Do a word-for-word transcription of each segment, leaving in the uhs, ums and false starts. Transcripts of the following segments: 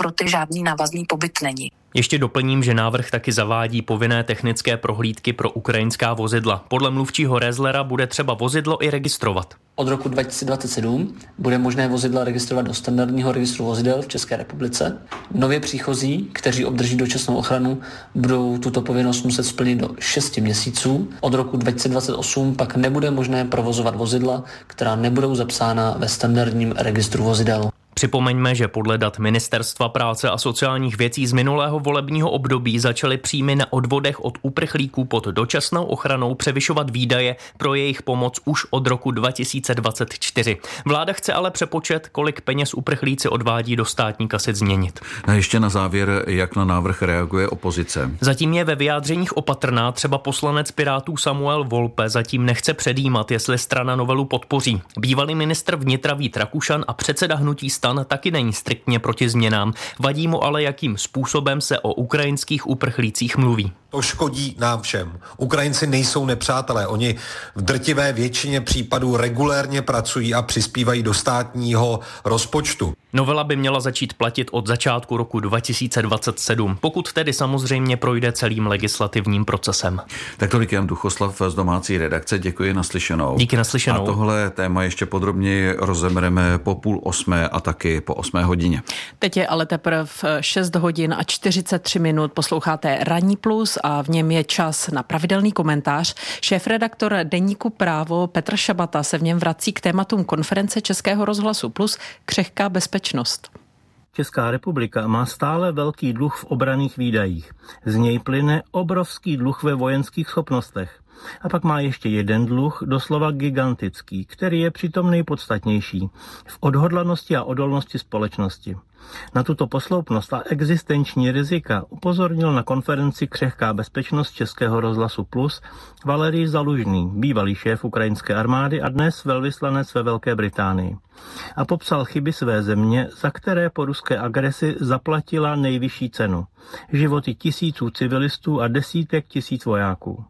pro ty žádný návazný pobyt není. Ještě doplním, že návrh taky zavádí povinné technické prohlídky pro ukrajinská vozidla. Podle mluvčího Rezlera bude třeba vozidlo i registrovat. Od roku dva tisíce dvacet sedm bude možné vozidla registrovat do standardního registru vozidel v České republice. Nově příchozí, kteří obdrží dočasnou ochranu, budou tuto povinnost muset splnit do šesti měsíců. Od roku dva tisíce dvacet osm pak nebude možné provozovat vozidla, která nebudou zapsána ve standardním registru vozidel. Připomeňme, že podle dat Ministerstva práce a sociálních věcí z minulého volebního období začaly příjmy na odvodech od uprchlíků pod dočasnou ochranou převyšovat výdaje pro jejich pomoc už od roku dva tisíce dvacet čtyři. Vláda chce ale přepočet, kolik peněz uprchlíci odvádí do státní kasy, změnit. A ještě na závěr, jak na návrh reaguje opozice. Zatím je ve vyjádřeních opatrná, třeba poslanec Pirátů Samuel Volpe zatím nechce předjímat, jestli strana novelu podpoří. Bývalý ministr vnitra Vít Rakušan a předseda hnutí Stan taky není striktně proti změnám. Vadí mu ale, jakým způsobem se o ukrajinských uprchlících mluví. To škodí nám všem. Ukrajinci nejsou nepřátelé. Oni v drtivé většině případů regulérně pracují a přispívají do státního rozpočtu. Novela by měla začít platit od začátku roku dva tisíce dvacet sedm, pokud tedy samozřejmě projde celým legislativním procesem. Tak tolik Jan Duchoslav z domácí redakce. Děkuji, naslyšenou. Díky, naslyšenou. A tohle téma ještě podrobněji rozebereme po půl osmé a taky po osmé hodině. Teď je ale teprve šest hodin a čtyřicet tři minut. Posloucháte Ranní plus a v něm je čas na pravidelný komentář. Šéfredaktor deníku Právo Petr Šabata se v něm vrací k tématům konference Českého rozhlasu Plus Křehká bezpečnost. Česká republika má stále velký dluh v obranných výdajích. Z něj plyne obrovský dluh ve vojenských schopnostech. A pak má ještě jeden dluh, doslova gigantický, který je přitom nejpodstatnější, v odhodlanosti a odolnosti společnosti. Na tuto posloupnost a existenční rizika upozornil na konferenci Křehká bezpečnost Českého rozhlasu Plus Valerij Zalužný, bývalý šéf ukrajinské armády a dnes velvyslanec ve Velké Británii. A popsal chyby své země, za které po ruské agresi zaplatila nejvyšší cenu. Životy tisíců civilistů a desítek tisíc vojáků.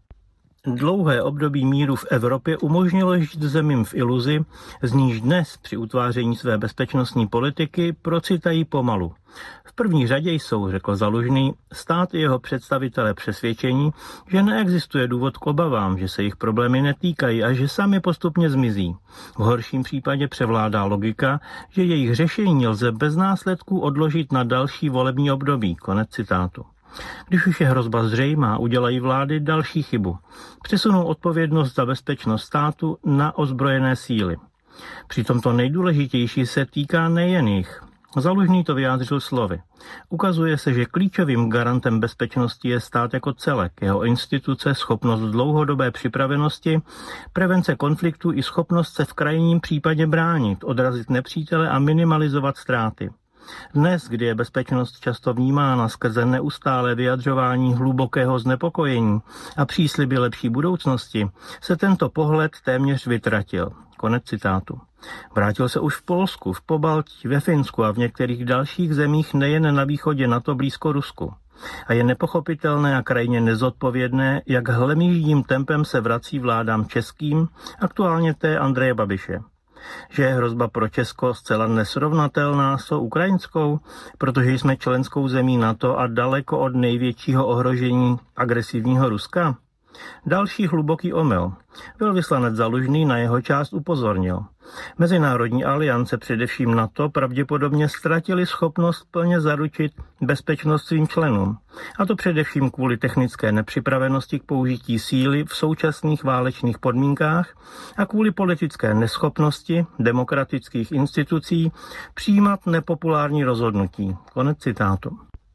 Dlouhé období míru v Evropě umožnilo žít zemím v iluzi, z níž dnes při utváření své bezpečnostní politiky procitají pomalu. V první řadě jsou, řekl Zalužný, stát i jeho představitelé přesvědčení, že neexistuje důvod k obavám, že se jich problémy netýkají a že sami postupně zmizí. V horším případě převládá logika, že jejich řešení lze bez následků odložit na další volební období. Konec citátu. Když už je hrozba zřejmá, udělají vlády další chybu. Přesunou odpovědnost za bezpečnost státu na ozbrojené síly. Přitom to nejdůležitější se týká nejen jich. Zalužný to vyjádřil slovy. Ukazuje se, že klíčovým garantem bezpečnosti je stát jako celek, jeho instituce, schopnost dlouhodobé připravenosti, prevence konfliktů i schopnost se v krajním případě bránit, odrazit nepřítele a minimalizovat ztráty. Dnes, kdy je bezpečnost často vnímána skrze neustálé vyjadřování hlubokého znepokojení a přísliby lepší budoucnosti, se tento pohled téměř vytratil. Konec citátu. Vrátil se už v Polsku, v Pobaltí, ve Finsku a v některých dalších zemích nejen na východě NATO blízko Rusku. A je nepochopitelné a krajně nezodpovědné, jak hlemýždím tempem se vrací vládám českým, aktuálně té Andreje Babiše. Že je hrozba pro Česko zcela nesrovnatelná s tou ukrajinskou, protože jsme členskou zemí NATO a daleko od největšího ohrožení agresivního Ruska? Další hluboký omyl. Velvyslanec Zalužný na jeho část upozornil. Mezinárodní aliance, především NATO, pravděpodobně ztratili schopnost plně zaručit bezpečnost svým členům. A to především kvůli technické nepřipravenosti k použití síly v současných válečných podmínkách a kvůli politické neschopnosti demokratických institucí přijímat nepopulární rozhodnutí. Konec citátu.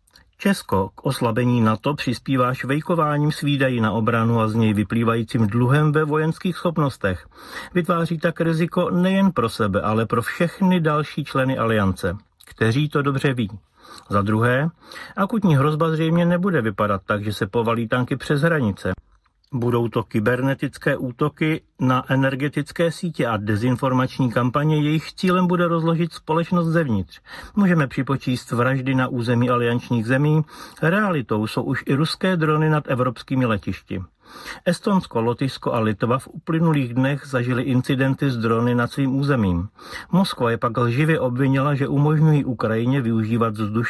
Česko k oslabení NATO přispívá švejkováním s výdaji na obranu a z něj vyplývajícím dluhem ve vojenských schopnostech. Vytváří tak riziko nejen pro sebe, ale pro všechny další členy aliance, kteří to dobře ví. Za druhé, akutní hrozba zřejmě nebude vypadat tak, že se povalí tanky přes hranice. Budou to kybernetické útoky na energetické sítě a dezinformační kampaně, jejich cílem bude rozložit společnost zevnitř. Můžeme připočíst vraždy na území aliančních zemí, realitou jsou už i ruské drony nad evropskými letišti. Estonsko, Lotyšsko a Litva v uplynulých dnech zažili incidenty s drony nad svým územím. Moskva je pak lživě obvinila, že umožňují Ukrajině využívat vzdušné